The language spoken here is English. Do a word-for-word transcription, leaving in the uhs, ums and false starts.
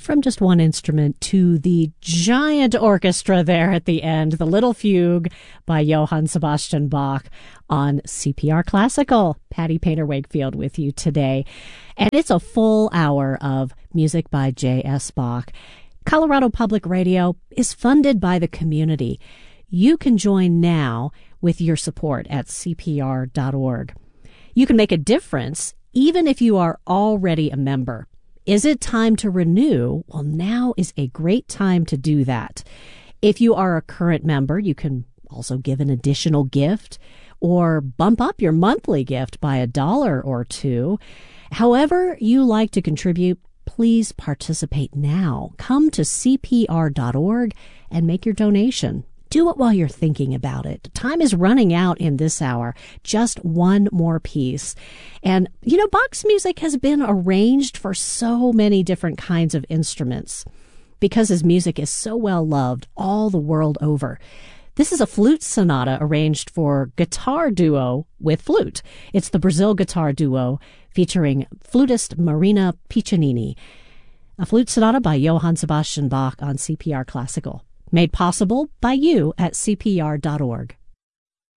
from just one instrument to the giant orchestra there at the end, the Little Fugue by Johann Sebastian Bach on C P R Classical. Patty Painter Wakefield with you today. And it's a full hour of music by J S. Bach. Colorado Public Radio is funded by the community. You can join now with your support at C P R dot org. You can make a difference even if you are already a member. Is it time to renew? Well, now is a great time to do that. If you are a current member, you can also give an additional gift or bump up your monthly gift by a dollar or two. However you like to contribute, please participate now. Come to C P R dot org and make your donation. Do it while you're thinking about it. Time is running out in this hour. Just one more piece. And, you know, Bach's music has been arranged for so many different kinds of instruments because his music is so well loved all the world over. This is a flute sonata arranged for guitar duo with flute. It's the Brazil Guitar Duo featuring flutist Marina Piccinini. A flute sonata by Johann Sebastian Bach on C P R Classical. Made possible by you at C P R dot org.